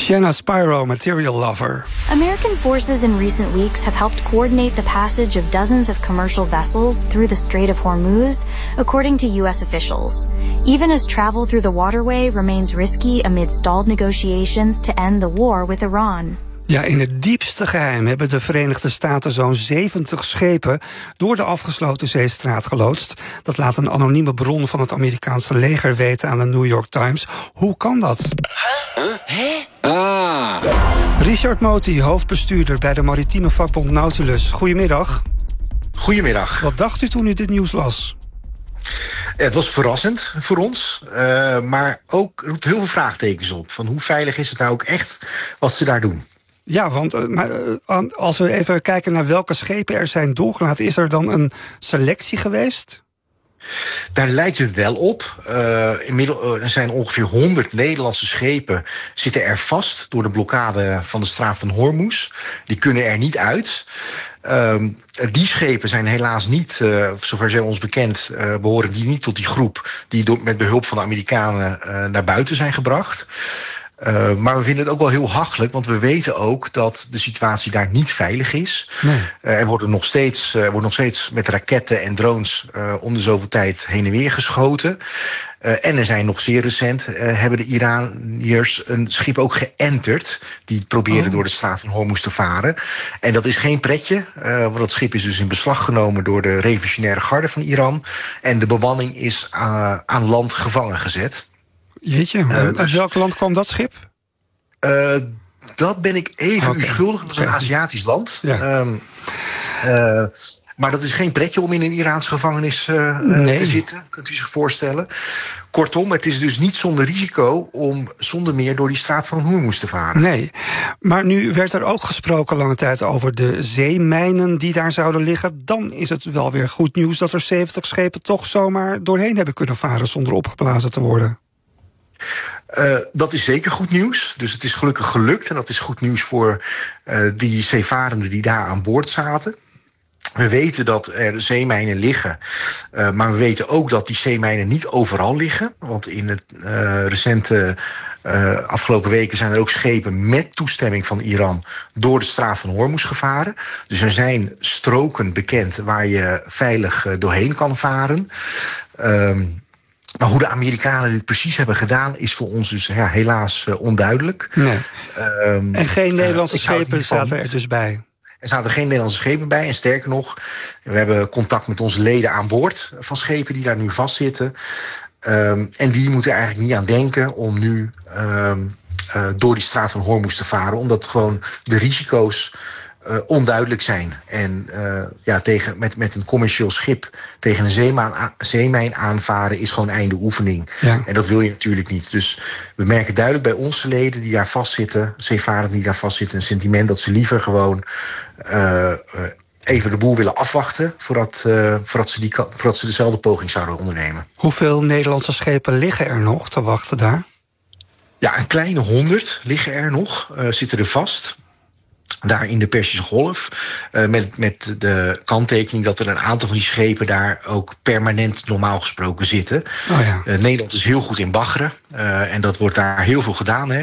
Shanna Spyro, Material Lover. American forces in recent weeks have helped coordinate the passage of dozens of commercial vessels through the Strait of Hormuz, according to U.S. officials. Even as travel through the waterway remains risky amid stalled negotiations to end the war with Iran. Ja, in het diepste geheim hebben de Verenigde Staten zo'n 70 schepen door de afgesloten zeestraat geloodst. Dat laat een anonieme bron van het Amerikaanse leger weten aan de New York Times. Hoe kan dat? Richard Moti, hoofdbestuurder bij de maritieme vakbond Nautilus. Goedemiddag. Goedemiddag. Wat dacht u toen u dit nieuws las? Het was verrassend voor ons, maar ook roept heel veel vraagtekens op. Van hoe veilig is het nou ook echt wat ze daar doen? Ja, want als we even kijken naar welke schepen er zijn doorgelaten, is er dan een selectie geweest? Daar lijkt het wel op. Inmiddels er zijn ongeveer 100 Nederlandse schepen zitten er vast door de blokkade van de straat van Hormuz. Die kunnen er niet uit. Die schepen zijn helaas niet, zover zij ons bekend, behoren die niet tot die groep die met behulp van de Amerikanen naar buiten zijn gebracht. Maar we vinden het ook wel heel hachelijk, want we weten ook dat de situatie daar niet veilig is. Nee. Er wordt nog steeds met raketten en drones om de zoveel tijd heen en weer geschoten. En er zijn nog zeer recent, hebben de Iraniërs een schip ook geënterd. Die proberen door de straat van Hormuz te varen. En dat is geen pretje, want dat schip is dus in beslag genomen door de revolutionaire garde van Iran. En de bemanning is aan land gevangen gezet. Jeetje, uit welk land kwam dat schip? Dat ben ik even u schuldig. Dat is een Aziatisch land. Ja. Maar dat is geen pretje om in een Iraanse gevangenis te zitten. Kunt u zich voorstellen. Kortom, het is dus niet zonder risico om zonder meer door die straat van Hormuz te varen. Nee, maar nu werd er ook gesproken lange tijd over de zeemijnen die daar zouden liggen. Dan is het wel weer goed nieuws dat er 70 schepen toch zomaar doorheen hebben kunnen varen zonder opgeblazen te worden. Dat is zeker goed nieuws. Dus het is gelukkig gelukt. En dat is goed nieuws voor die zeevarenden die daar aan boord zaten. We weten dat er zeemijnen liggen. Maar we weten ook dat die zeemijnen niet overal liggen. Want in het recente afgelopen weken zijn er ook schepen met toestemming van Iran door de straat van Hormuz gevaren. Dus er zijn stroken bekend waar je veilig doorheen kan varen. Maar hoe de Amerikanen dit precies hebben gedaan is voor ons dus helaas onduidelijk. Nee. En geen Nederlandse schepen zaten er dus bij? Er zaten geen Nederlandse schepen bij. En sterker nog, we hebben contact met onze leden aan boord van schepen die daar nu vastzitten. En die moeten eigenlijk niet aan denken om nu door die straat van Hormuz te varen. Omdat gewoon de risico's onduidelijk zijn. En met een commercieel schip tegen een zeemijn aanvaren is gewoon einde oefening. Ja. En dat wil je natuurlijk niet. Dus we merken duidelijk bij onze leden die daar vastzitten, zeevarenden die daar vastzitten, een sentiment dat ze liever gewoon even de boel willen afwachten voordat ze dezelfde poging zouden ondernemen. Hoeveel Nederlandse schepen liggen er nog te wachten daar? Ja, een kleine 100 liggen er nog, zitten er vast. Daar in de Perzische Golf. Met de kanttekening dat er een aantal van die schepen daar ook permanent normaal gesproken zitten. Oh ja. Nederland is heel goed in baggeren. En dat wordt daar heel veel gedaan. Hè.